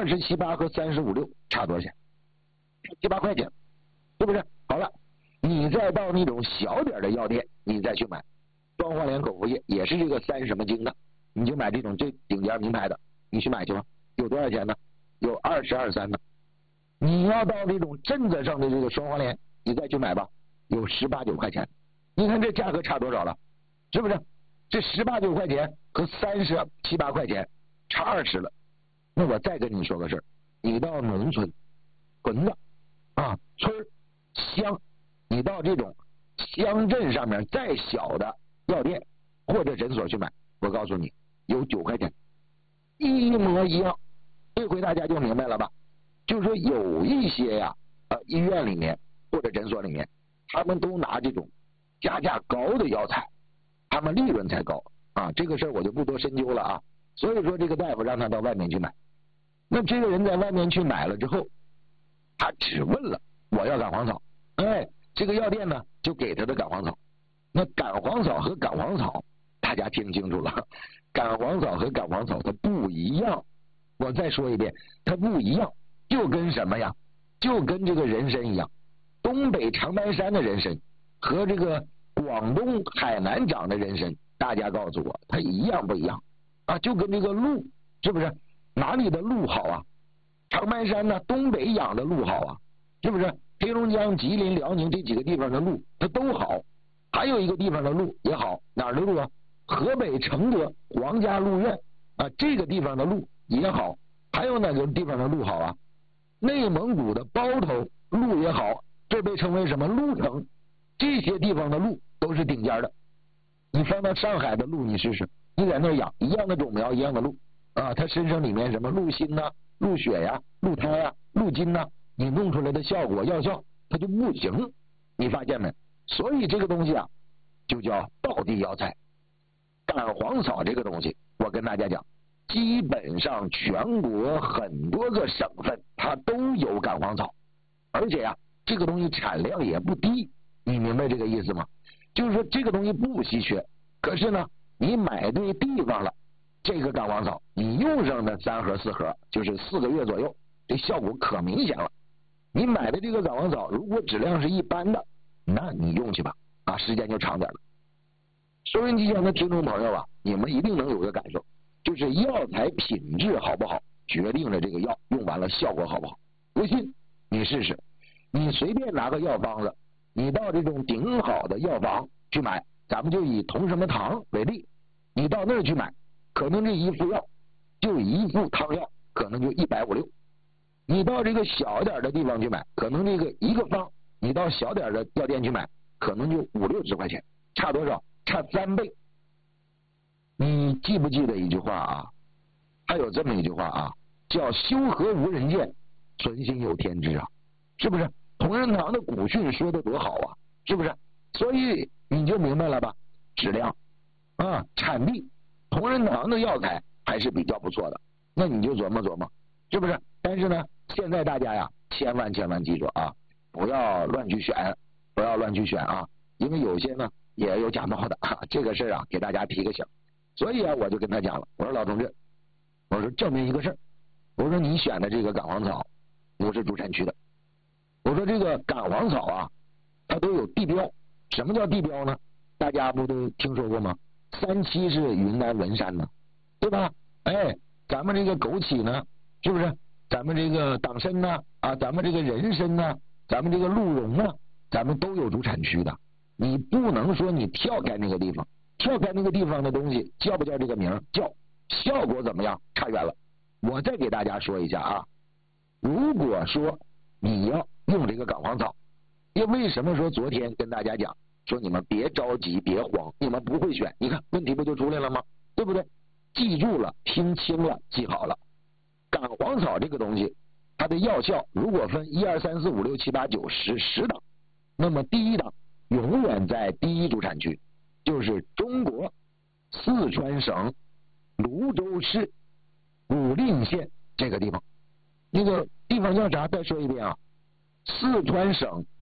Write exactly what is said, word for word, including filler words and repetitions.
二十七八和三十五六差多少钱？七八块钱，是不是？好了，你再到那种小点的药店，你再去买双黄连口服液，也是这个三什么精的，你就买这种最顶尖名牌的，你去买去吧。有多少钱呢？有二十二三的。你要到这种镇子上的这个双黄连，你再去买吧，有十八九块钱。你看这价格差多少了？是不是？这十八九块钱和三十七八块钱差二十了。那我再跟你说个事儿，你到农村、屯子啊、村乡，你到这种乡镇上面再小的药店或者诊所去买，我告诉你，有九块钱，一模一样。这回大家就明白了吧？就是说有一些呀，呃，医院里面或者诊所里面，他们都拿这种加价高的药材，他们利润才高啊。这个事儿我就不多深究了啊。所以说这个大夫让他到外面去买，那这个人在外面去买了之后，他只问了我要杆黄草，哎，这个药店呢就给他的杆黄草。那杆黄草和杆黄草，大家听清楚了，杆黄草和杆黄草它不一样。我再说一遍，它不一样，就跟什么呀？就跟这个人参一样，东北长白山的人参和这个广东海南长的人参，大家告诉我它一样不一样啊？就跟这个鹿，是不是？哪里的鹿好啊？长白山呢，东北养的鹿好啊，是不是？黑龙江、吉林、辽宁这几个地方的鹿它都好，还有一个地方的鹿也好，哪儿的鹿啊？河北承德皇家鹿苑啊，这个地方的鹿也好，还有哪个地方的鹿好啊？内蒙古的包头鹿也好，这被称为什么鹿城？这些地方的鹿都是顶尖的。你放到上海的鹿，你试试，你在那儿养一样的种苗，一样的鹿啊，它身上里面什么鹿心呐、鹿血呀、鹿胎呀、鹿筋呐，你弄出来的效果药效它就不行，你发现没？所以这个东西啊，就叫道地药材。杆黄草这个东西，我跟大家讲，基本上全国很多个省份它都有杆黄草，而且呀、啊，这个东西产量也不低，你明白这个意思吗？就是说这个东西不稀缺，可是呢，你买对地方了，这个杆黄草你用上的三盒四盒，就是四个月左右，这效果可明显了。你买的这个杆黄草如果质量是一般的，那你用去吧，啊，时间就长点了。收音机前的听众朋友啊，你们一定能有个感受，就是药材品质好不好，决定了这个药用完了效果好不好。不信你试试，你随便拿个药方子，你到这种顶好的药房去买，咱们就以同什么堂为例，你到那儿去买，可能这一副药就一副汤药，可能就一百五六。你到这个小点的地方去买，可能这个一个方，你到小点的药店去买，可能就五六十块钱，差多少？差三倍。你记不记得一句话啊？还有这么一句话啊，叫修和无人见，存心有天知啊，是不是？同仁堂的古训说的多好啊，是不是？所以你就明白了吧？质量啊，产地，同仁堂的药材还是比较不错的，那你就琢磨琢磨，是不是？但是呢，现在大家呀，千万千万记住啊，不要乱去选，不要乱去选啊，因为有些呢也有假冒的啊，这个事儿啊，给大家提个醒。所以啊，我就跟他讲了，我说老同志，我说证明一个事儿，我说你选的这个杆黄草不是主产区的，我说这个杆黄草啊，它都有地标。什么叫地标呢？大家不都听说过吗？三七是云南文山呢，对吧？哎，咱们这个枸杞呢，是不是？咱们这个党参呢，啊，咱们这个人参呢，咱们这个鹿茸呢，咱们都有主产区的。你不能说你跳开那个地方，跳开那个地方的东西叫不叫这个名？叫，效果怎么样？差远了。我再给大家说一下啊，如果说你要用这个杆黄草，因为什么说昨天跟大家讲说你们别着急别慌，你们不会选，你看问题不就出来了吗？对不对？记住了，听清了，记好了。杆黄草这个东西，它的药效如果分一二三四五六七八九十十档，那么第一档永远在第一主产区，就是中国四川省泸州市武令县这个地方。那个地方叫啥？再说一遍啊，四川省